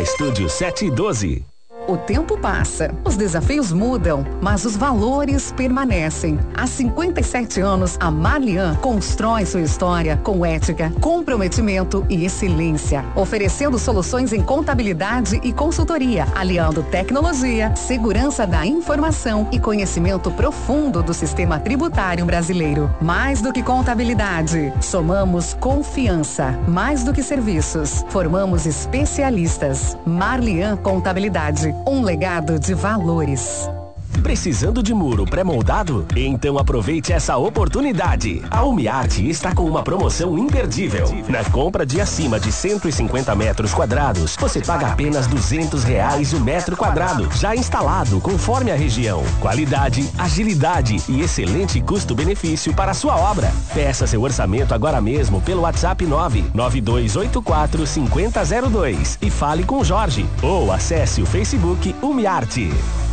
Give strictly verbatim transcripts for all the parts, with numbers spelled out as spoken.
Estúdio sete e doze. O tempo passa, os desafios mudam, mas os valores permanecem. Há cinquenta e sete anos, a Marlian constrói sua história com ética, comprometimento e excelência, oferecendo soluções em contabilidade e consultoria, aliando tecnologia, segurança da informação e conhecimento profundo do sistema tributário brasileiro. Mais do que contabilidade, somamos confiança. Mais do que serviços, formamos especialistas. Marlian Contabilidade. Um legado de valores. Precisando de muro pré-moldado? Então aproveite essa oportunidade. A UmiArte está com uma promoção imperdível. Na compra de acima de cento e cinquenta metros quadrados, você paga apenas duzentos reais o metro quadrado, já instalado conforme a região. Qualidade, agilidade e excelente custo-benefício para a sua obra. Peça seu orçamento agora mesmo pelo WhatsApp nove nove dois oito quatro cinco zero zero dois e fale com Jorge. Ou acesse o Facebook UmiArte.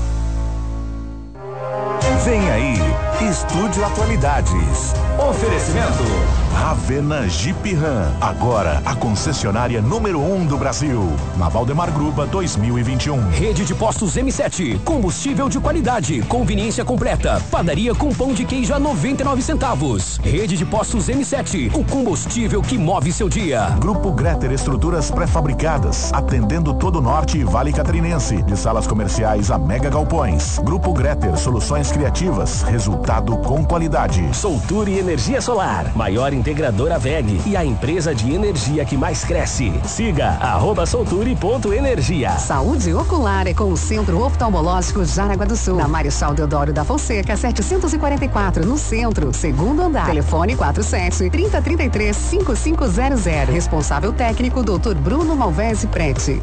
Vem aí, Estúdio Atualidades. Oferecimento Ravena Jeep Ram, agora a concessionária número um do Brasil. Na Valdemar Gruba dois mil e vinte e um. Rede de Postos M sete, combustível de qualidade, conveniência completa, padaria com pão de queijo a noventa e nove centavos. Rede de Postos M sete, o combustível que move seu dia. Grupo Greter Estruturas Pré-Fabricadas, atendendo todo o norte e vale catarinense, de salas comerciais a mega galpões. Grupo Greter, soluções criativas, resultado com qualidade. Solture Energia Solar, maior integradora V E G e a empresa de energia que mais cresce. Siga arroba solture.energia. Saúde ocular é com o Centro Oftalmológico Jaraguá do Sul, na Marechal Deodoro da Fonseca, setecentos e quarenta e quatro, no centro, segundo andar. Telefone quatro sete, trinta, trinta e três, cinquenta e cinco zero zero. Responsável técnico, doutor Bruno Malvese Prete.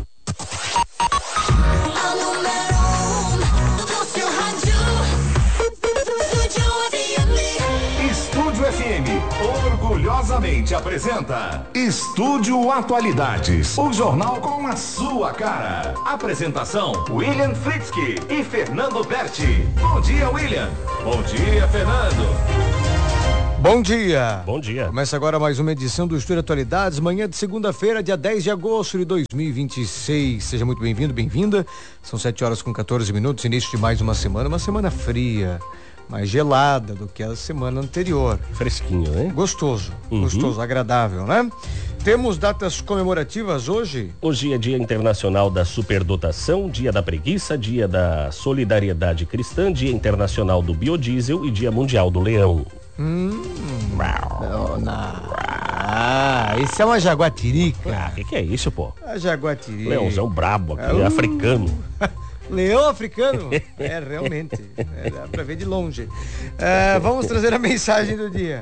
Orgulhosamente apresenta Estúdio Atualidades, o jornal com a sua cara. Apresentação, William Fritzky e Fernando Berti. Bom dia, William. Bom dia, Fernando. Bom dia. Bom dia. Começa agora mais uma edição do Estúdio Atualidades, manhã de segunda-feira, dia dez de agosto de dois mil e vinte e seis. Seja muito bem-vindo, bem-vinda. São sete horas com quatorze minutos, início de mais uma semana, uma semana fria, mais gelada do que a semana anterior. Fresquinho, né? Gostoso, uhum. gostoso, agradável, né? Temos datas comemorativas hoje? Hoje é Dia Internacional da Superdotação, Dia da Preguiça, Dia da Solidariedade Cristã, Dia Internacional do Biodiesel e Dia Mundial do Leão. Hum, não, não. Ah, isso é uma jaguatirica. Ah, o que, que é isso, pô? A jaguatirica. Leãozão brabo aqui, é um... africano. Leão africano? É, realmente. É, dá pra ver de longe. É, vamos trazer a mensagem do dia.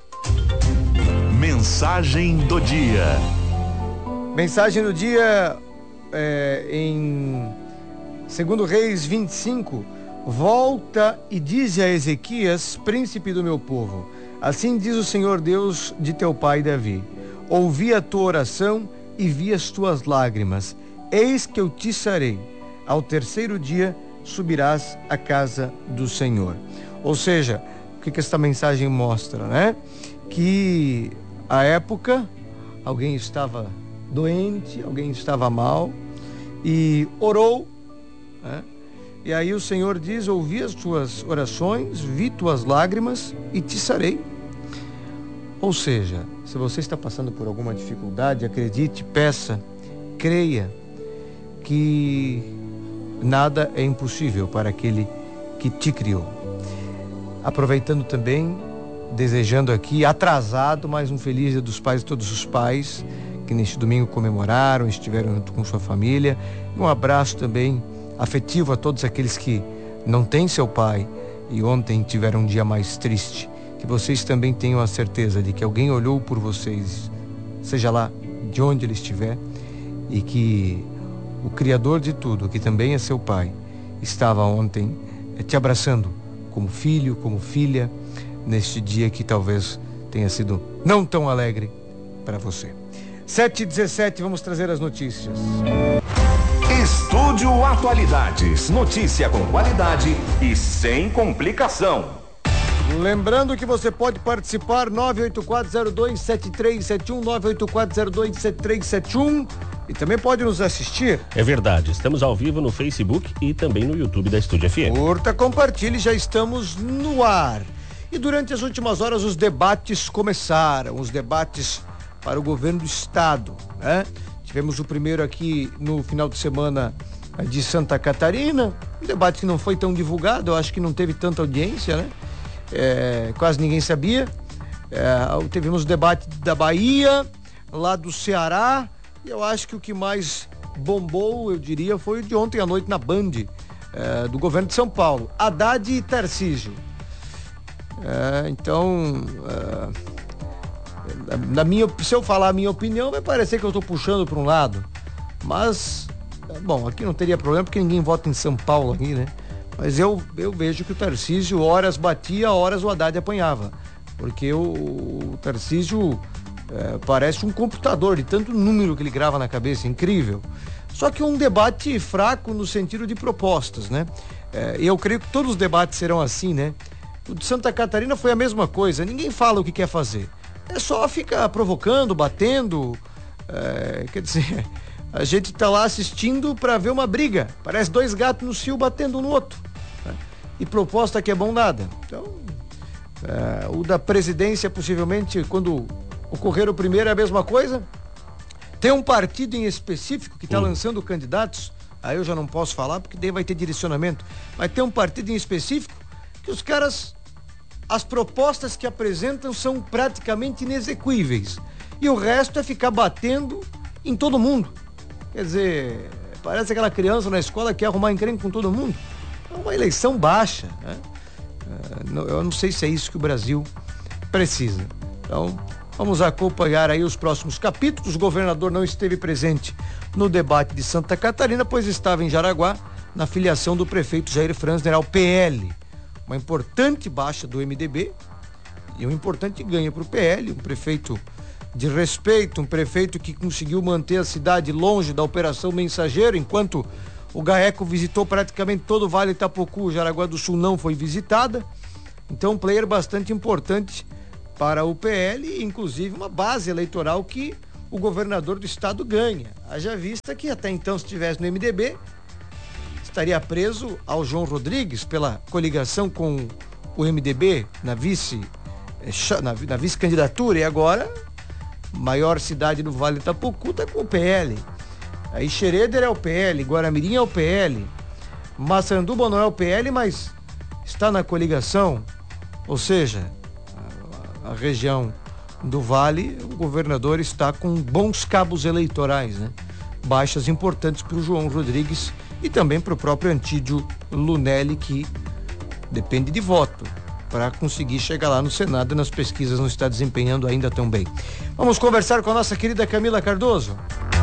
Mensagem do dia. Mensagem do dia é, em segundo Reis vinte e cinco. Volta e dize a Ezequias, príncipe do meu povo: assim diz o Senhor Deus de teu pai Davi: ouvi a tua oração e vi as tuas lágrimas. Eis que eu te sarei. Ao terceiro dia subirás à casa do Senhor. Ou seja, o que, que esta mensagem mostra, né? Que à época alguém estava doente, alguém estava mal e orou, né? E aí o Senhor diz: ouvi as tuas orações, vi tuas lágrimas e te sarei. Ou seja, se você está passando por alguma dificuldade, acredite, peça, creia que nada é impossível para aquele que te criou. Aproveitando também, desejando aqui, atrasado, mais um feliz Dia dos Pais a todos os pais que neste domingo comemoraram, estiveram junto com sua família. Um abraço também afetivo a todos aqueles que não têm seu pai e ontem tiveram um dia mais triste. Que vocês também tenham a certeza de que alguém olhou por vocês, seja lá de onde ele estiver, e que o Criador de tudo, que também é seu pai, estava ontem te abraçando como filho, como filha, neste dia que talvez tenha sido não tão alegre para você. sete e dezessete, vamos trazer as notícias. Estúdio Atualidades, notícia com qualidade e sem complicação. Lembrando que você pode participar, nove oito quatro zero dois sete três sete um, nove oito quatro zero dois sete três sete um. E também pode nos assistir. É verdade, estamos ao vivo no Facebook e também no YouTube da Estúdio F M. Curta, compartilhe, já estamos no ar. E durante as últimas horas os debates começaram, os debates para o governo do estado, né? Tivemos o primeiro aqui no final de semana de Santa Catarina, um debate que não foi tão divulgado, eu acho que não teve tanta audiência, né? É, quase ninguém sabia. É, tivemos o debate da Bahia, lá do Ceará, e eu acho que o que mais bombou, eu diria, foi o de ontem à noite na Band, é, do governo de São Paulo, Haddad e Tarcísio. É, então, é, na minha, se eu falar a minha opinião, vai parecer que eu estou puxando para um lado, mas, bom, aqui não teria problema porque ninguém vota em São Paulo aqui, né? Mas eu, eu vejo que o Tarcísio horas batia, horas o Haddad apanhava, porque o, o Tarcísio é, parece um computador de tanto número que ele grava na cabeça, incrível. Só que um debate fraco no sentido de propostas, né? É, eu creio que todos os debates serão assim, né? O de Santa Catarina foi a mesma coisa, ninguém fala o que quer fazer, é só ficar provocando, batendo, é, quer dizer, a gente tá lá assistindo para ver uma briga, parece dois gatos no cio batendo um no outro, né? E proposta que é bom nada. Então, é, o da presidência possivelmente, quando ocorrer o primeiro, é a mesma coisa. Tem um partido em específico que está hum. lançando candidatos, aí eu já não posso falar porque daí vai ter direcionamento, mas tem um partido em específico que os caras, as propostas que apresentam são praticamente inexequíveis e o resto é ficar batendo em todo mundo. Quer dizer, parece aquela criança na escola que quer arrumar encrenca com todo mundo. É uma eleição baixa, né? Eu não sei se é isso que o Brasil precisa. Então, vamos acompanhar aí os próximos capítulos. O governador não esteve presente no debate de Santa Catarina, pois estava em Jaraguá, na filiação do prefeito Jair Franzner ao P L. Uma importante baixa do M D B e um importante ganho para o P L, um prefeito de respeito, um prefeito que conseguiu manter a cidade longe da Operação Mensageiro, enquanto o GAECO visitou praticamente todo o Vale Itapocu, Jaraguá do Sul não foi visitada. Então, um player bastante importante para o P L, inclusive uma base eleitoral que o governador do estado ganha. Haja vista que até então, se estivesse no M D B, estaria preso ao João Rodrigues pela coligação com o M D B na vice na, na vice-candidatura, e agora maior cidade do Vale do Itapocu está com o P L. Aí Xereder é o P L, Guaramirim é o P L, Massaranduba não é o P L, mas está na coligação, ou seja, a, a região do Vale, o governador está com bons cabos eleitorais, né? Baixas importantes para o João Rodrigues e também para o próprio Antídio Lunelli, que depende de voto para conseguir chegar lá no Senado, e nas pesquisas não está desempenhando ainda tão bem. Vamos conversar com a nossa querida Camila Cardoso.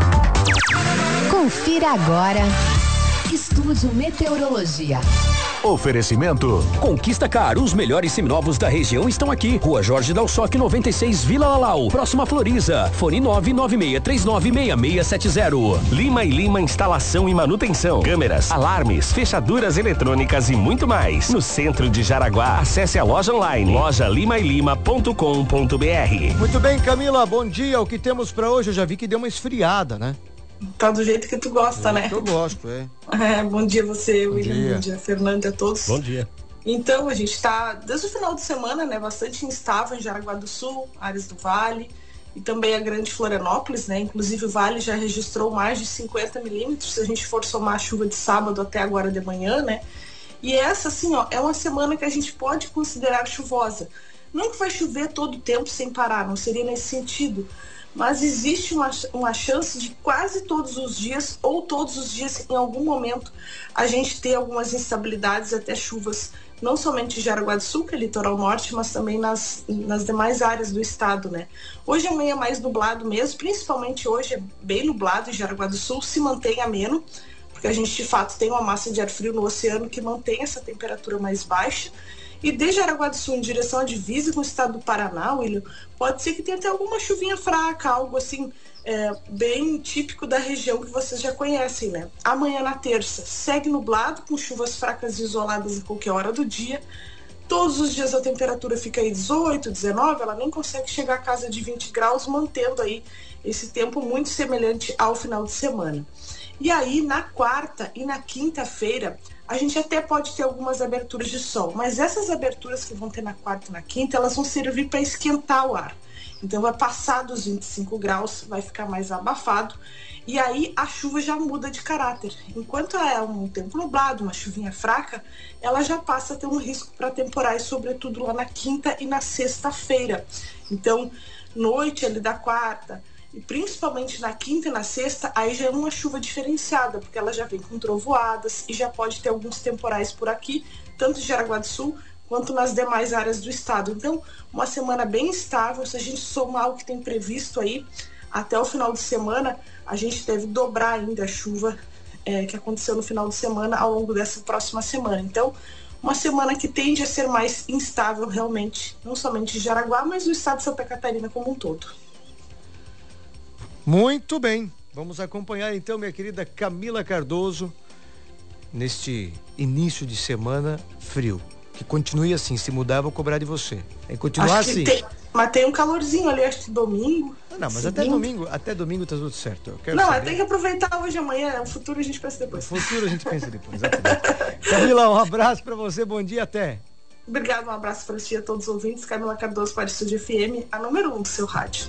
Confira agora Estúdio Meteorologia. Oferecimento Conquista Car, os melhores seminovos da região estão aqui. Rua Jorge Dalsoc noventa e seis, Vila Lalau, próxima Floriza. Fone nove nove seis três nove seis seis sete zero. Lima e Lima Instalação e Manutenção, câmeras, alarmes, fechaduras eletrônicas e muito mais. No centro de Jaraguá, acesse a loja online loja lima e lima ponto com ponto b r. Muito bem, Camila, bom dia. O que temos para hoje? Eu já vi que deu uma esfriada, né? Tá do jeito que tu gosta, é, né? Eu gosto, é. é. Bom dia você, bom William. Dia. Bom dia, Fernando, a todos. Bom dia. Então, a gente tá, desde o final de semana, né, bastante instável em Jaraguá do Sul, áreas do Vale e também a Grande Florianópolis, né? Inclusive o Vale já registrou mais de cinquenta milímetros, se a gente for somar a chuva de sábado até agora de manhã, né? E essa, assim, ó, é uma semana que a gente pode considerar chuvosa. Não que vai chover todo o tempo sem parar, não seria nesse sentido, mas existe uma, uma chance de quase todos os dias ou todos os dias, em algum momento, a gente ter algumas instabilidades, até chuvas, não somente em Jaraguá do Sul, que é litoral norte, mas também nas, nas demais áreas do estado, né? Hoje amanhã é mais nublado mesmo, principalmente hoje é bem nublado em Jaraguá do Sul, se mantém ameno, porque a gente de fato tem uma massa de ar frio no oceano que mantém essa temperatura mais baixa. E de Jaraguá do Sul em direção à divisa com o estado do Paraná, William, pode ser que tenha até alguma chuvinha fraca, algo assim, é, bem típico da região que vocês já conhecem, né? Amanhã na terça segue nublado, com chuvas fracas e isoladas a qualquer hora do dia. Todos os dias a temperatura fica aí dezoito, dezenove, ela nem consegue chegar a casa de vinte graus, mantendo aí esse tempo muito semelhante ao final de semana. E aí, na quarta e na quinta-feira, a gente até pode ter algumas aberturas de sol, mas essas aberturas que vão ter na quarta e na quinta, elas vão servir para esquentar o ar. Então vai passar dos vinte e cinco graus, vai ficar mais abafado, e aí a chuva já muda de caráter. Enquanto é um tempo nublado, uma chuvinha fraca, ela já passa a ter um risco para temporais, sobretudo lá na quinta e na sexta-feira. Então, noite ali da quarta, e principalmente na quinta e na sexta, aí já é uma chuva diferenciada, porque ela já vem com trovoadas e já pode ter alguns temporais por aqui, tanto em Jaraguá do Sul quanto nas demais áreas do estado. Então, uma semana bem estável. Se a gente somar o que tem previsto aí, até o final de semana, a gente deve dobrar ainda a chuva é, que aconteceu no final de semana ao longo dessa próxima semana. Então, uma semana que tende a ser mais instável realmente, não somente em Jaraguá, mas no estado de Santa Catarina como um todo. Muito bem, vamos acompanhar então, minha querida Camila Cardoso, neste início de semana frio. Que continue assim, se mudar vou cobrar de você. É continuar acho que assim. Tem, mas tem um calorzinho ali, acho que domingo. Não, mas seguinte. até domingo, até domingo tá tudo certo. Eu quero Não, saber. tem que aproveitar hoje e amanhã, o futuro a gente pensa depois. O futuro a gente pensa depois, exatamente. Camila, um abraço pra você, bom dia, até. Obrigado, um abraço para ti a todos os ouvintes. Camila Cardoso para o Estúdio F M, a número um do seu rádio.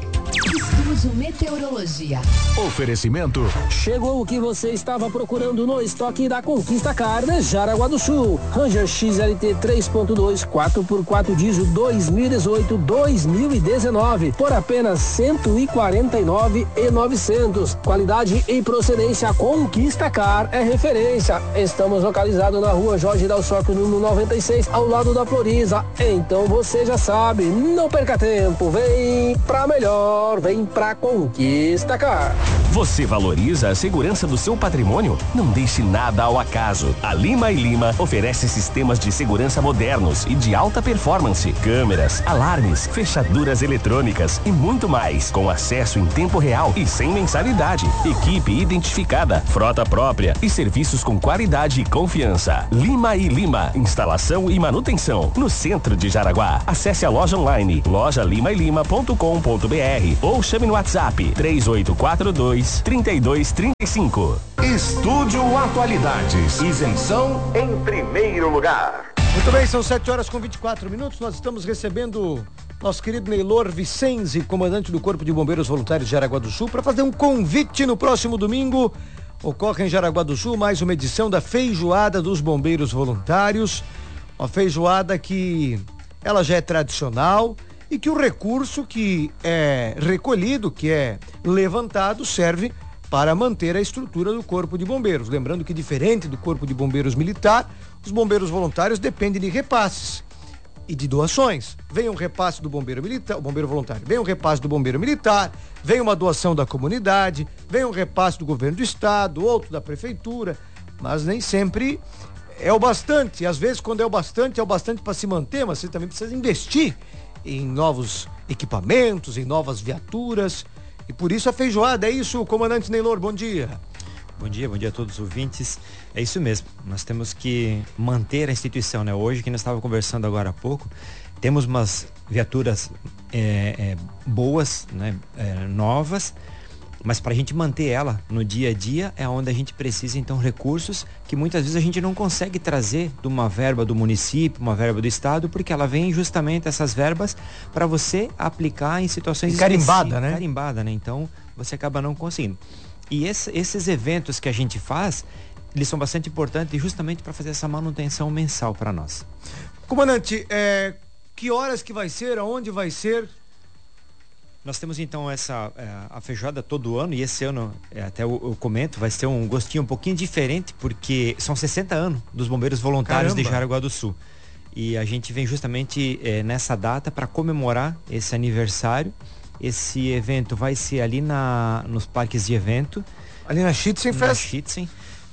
Estúdio Meteorologia. Oferecimento. Chegou o que você estava procurando no estoque da Conquista Car de Jaraguá do Sul. Ranger X L T três ponto dois, quatro por quatro diesel dois mil e dezoito, dois mil e dezenove por apenas cento e quarenta e nove mil e novecentos. Qualidade e procedência Conquista Car é referência. Estamos localizados na rua Jorge Dal Sorco, número noventa e seis, ao lado da Floriza. Então você já sabe, não perca tempo, vem pra melhor, vem pra Conquista Car. Você valoriza a segurança do seu patrimônio? Não deixe nada ao acaso. A Lima e Lima oferece sistemas de segurança modernos e de alta performance, câmeras, alarmes, fechaduras eletrônicas e muito mais, com acesso em tempo real e sem mensalidade. Equipe identificada, frota própria e serviços com qualidade e confiança. Lima e Lima, instalação e manutenção, no centro de Jaraguá. Acesse a loja online loja lima e lima ponto com ponto br ou chame no WhatsApp três oito quatro dois, três dois três cinco. Estúdio Atualidades. Isenção em primeiro lugar. Muito bem, são sete horas com vinte e quatro minutos. Nós estamos recebendo nosso querido Neylor Vicenzi, comandante do Corpo de Bombeiros Voluntários de Jaraguá do Sul, para fazer um convite no próximo domingo. Ocorre em Jaraguá do Sul mais uma edição da Feijoada dos Bombeiros Voluntários. Uma feijoada que ela já é tradicional e que o recurso que é recolhido, que é levantado, serve para manter a estrutura do Corpo de Bombeiros. Lembrando que, diferente do Corpo de Bombeiros Militar, os bombeiros voluntários dependem de repasses e de doações. Vem um repasse do bombeiro militar, o bombeiro voluntário, vem um repasse do bombeiro militar, vem uma doação da comunidade, vem um repasse do governo do estado, outro da prefeitura, mas nem sempre é o bastante. Às vezes, quando é o bastante, é o bastante para se manter, mas você também precisa investir em novos equipamentos, em novas viaturas, e por isso a feijoada. É isso, comandante Neylor, bom dia. Bom dia, bom dia a todos os ouvintes. É isso mesmo, nós temos que manter a instituição, né? Hoje, que nós estávamos conversando agora há pouco, temos umas viaturas é, é, boas, né? É, novas, mas para a gente manter ela no dia a dia é onde a gente precisa, então, recursos que muitas vezes a gente não consegue trazer de uma verba do município, uma verba do estado, porque ela vem justamente essas verbas para você aplicar em situações carimbada, né? Carimbada, né? Então você acaba não conseguindo. E esse, esses eventos que a gente faz, eles são bastante importantes justamente para fazer essa manutenção mensal para nós. Comandante, é, que horas que vai ser, aonde vai ser? Nós temos então essa é, a feijoada todo ano, e esse ano, é, até eu, eu comento, vai ser um gostinho um pouquinho diferente, porque são sessenta anos dos bombeiros voluntários. Caramba. De Jaraguá do Sul. E a gente vem justamente é, nessa data para comemorar esse aniversário. Esse evento vai ser ali na, nos parques de evento. Ali na Schitzen Fest? Na Schitzen.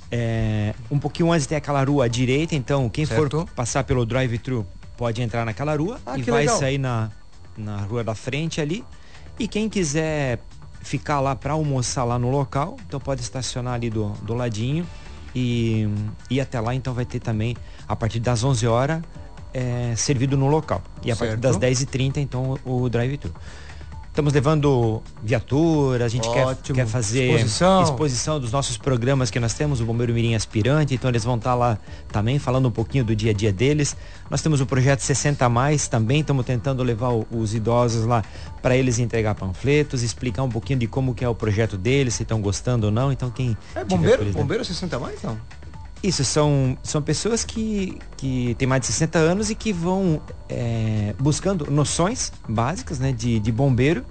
É, um pouquinho antes tem aquela rua à direita, então quem certo. for passar pelo drive-thru pode entrar naquela rua. Ah, e vai legal. sair na, na rua da frente ali. E quem quiser ficar lá para almoçar lá no local, então pode estacionar ali do, do ladinho e ir até lá. Então vai ter também, a partir das onze horas, é, servido no local. E a certo. partir das dez e trinta, então, o, o drive-thru. Estamos levando viatura, a gente quer, Ótimo. quer fazer Exposição. exposição dos nossos programas que nós temos, o Bombeiro Mirim Aspirante, então eles vão estar lá também falando um pouquinho do dia a dia deles. Nós temos o projeto sessenta mais também, estamos tentando levar o, os idosos lá para eles entregar panfletos, explicar um pouquinho de como que é o projeto deles, se estão gostando ou não. Então quem É tiver bombeiro? curiosidade- Bombeiro sessenta mais, não? Isso, são, são pessoas que, que têm mais de sessenta anos e que vão é, buscando noções básicas, né, de, de bombeiro.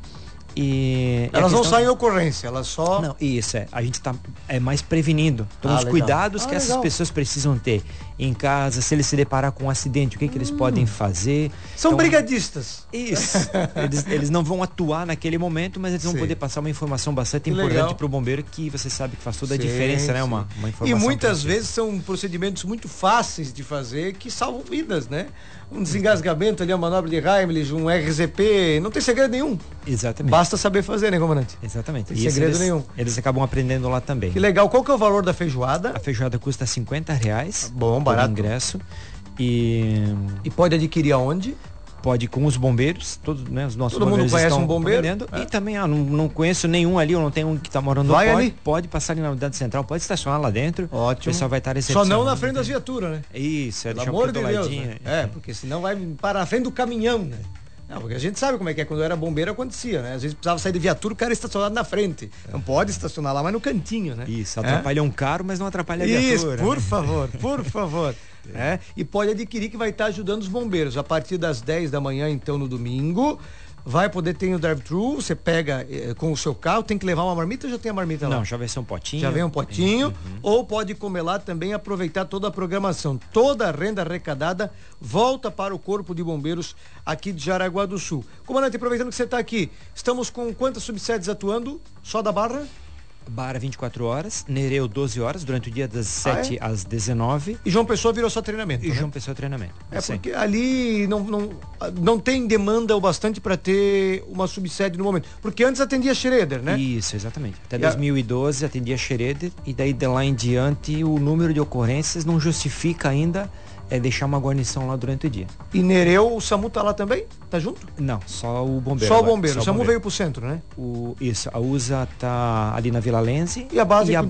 E e a Elas não questão- saem em ocorrência, elas só... Não, isso, é. A gente está é, mais prevenindo. Então, Ah, os legal. cuidados Ah, que essas legal. pessoas precisam ter em casa, se eles se deparar com um acidente, o que, que eles podem fazer. São Então, brigadistas. Isso. eles, eles não vão atuar naquele momento, mas eles vão Sim. poder passar uma informação bastante Que legal. importante para o bombeiro, que você sabe que faz toda a Sim, diferença, né? sim. Uma, uma E informação. muitas precisa. vezes são procedimentos muito fáceis de fazer que salvam vidas, né? Um desengasgamento ali, uma manobra de Heimlich, um R Z P, não tem segredo nenhum. Exatamente. Basta saber fazer, né, comandante? Exatamente. Tem E isso segredo eles, nenhum. Eles acabam aprendendo lá também. Que legal. Qual que é o valor da feijoada? A feijoada custa cinquenta reais. Bom, por barato. ingresso. E E pode adquirir aonde? pode ir com os bombeiros, todos, né, os nossos Todo mundo bombeiros conhece estão um bombeiro? vendendo. É. E também, ah, não, não conheço nenhum ali, ou não tem um que está morando Vai pode, ali. pode passar ali na unidade central, pode estacionar lá dentro. Ótimo. O pessoal vai estar Só recepcionando. não na frente das viaturas, né? Isso, é Pelo deixar um amor pouquinho de do Deus. ladinho. Né? É, porque senão vai parar na frente do caminhão, né? Não, porque a gente sabe como é que é. Quando eu era bombeiro acontecia, né? Às vezes precisava sair de viatura, o cara estacionado na frente. Não pode estacionar lá, mas no cantinho, né? Isso, É? atrapalha um carro, mas não atrapalha a Isso, viatura. por né? favor, por favor. É, e pode adquirir que vai estar ajudando os bombeiros. A partir das dez da manhã, então, no domingo, vai poder ter o drive-thru, você pega eh, com o seu carro, tem que levar uma marmita ou já tem a marmita lá? Não, já vai ser um potinho. Já vem um potinho, Uhum. ou pode comer lá também e aproveitar toda a programação. Toda a renda arrecadada volta para o Corpo de Bombeiros aqui de Jaraguá do Sul. Comandante, aproveitando que você está aqui, estamos com quantas subsedes atuando? Só da Barra? Bara vinte e quatro horas, Nereu doze horas, durante o dia das Ah, sete às dezenove. E João Pessoa virou só treinamento, E né? João Pessoa treinamento. É Sim. porque ali não, não, não tem demanda o bastante para ter uma subsede no momento. Porque antes atendia Schroeder, né? Isso, exatamente. Até E a- dois mil e doze atendia Schroeder e daí de lá em diante o número de ocorrências não justifica ainda é deixar uma guarnição lá durante o dia. E Nereu, o SAMU tá lá também? Tá junto? Não, só o bombeiro. Só o agora, bombeiro. O SAMU veio pro centro, né? O, isso, a U S A tá ali na Vila Lense E a base e é a contigo?